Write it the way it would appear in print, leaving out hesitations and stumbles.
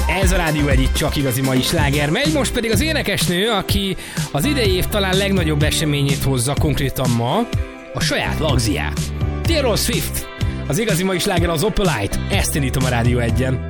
Ez a Rádió egy itt csak igazi mai sláger megy, most pedig az énekesnő, aki az idei év talán legnagyobb eseményét hozza konkrétan ma, a saját lagziát. Taylor Swift, az igazi mai sláger az Opalite, ezt indítom a Rádió 1-en.